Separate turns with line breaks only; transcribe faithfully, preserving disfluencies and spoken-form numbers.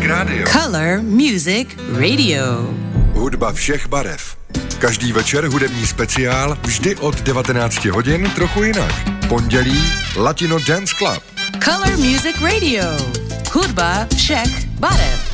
Radio.
Color Music Radio.
Hudba všech barev. Každý večer hudební speciál, vždy od devatenáct hodin, trochu jinak. Pondělí Latino Dance Club.
Color Music Radio. Hudba všech barev.